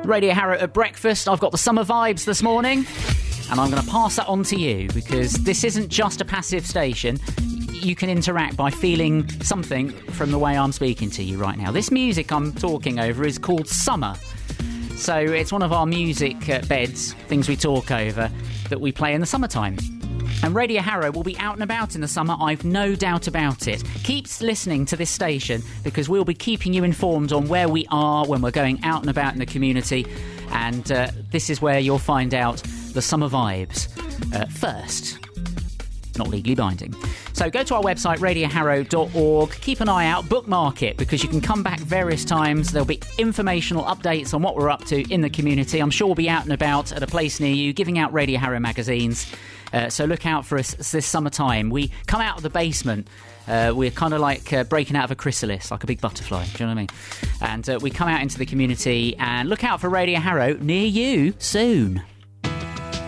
Radio Harrow at breakfast. I've got the summer vibes this morning, and I'm going to pass that on to you because this isn't just a passive station. You can interact by feeling something from the way I'm speaking to you right now. This music I'm talking over is called Summer. So it's one of our music beds, things we talk over, that we play in the summertime. And Radio Harrow will be out and about in the summer, I've no doubt about it. Keep listening to this station because we'll be keeping you informed on where we are when we're going out and about in the community. And this is where you'll find out the summer vibes first. Not legally binding. So go to our website, radioharrow.org. Keep an eye out, bookmark it, because you can come back various times. There'll be informational updates on what we're up to in the community. I'm sure we'll be out and about at a place near you, giving out Radio Harrow magazines. So look out for us this summertime. We come out of the basement. We're kind of like breaking out of a chrysalis, like a big butterfly. Do you know what I mean? And we come out into the community and look out for Radio Harrow near you soon.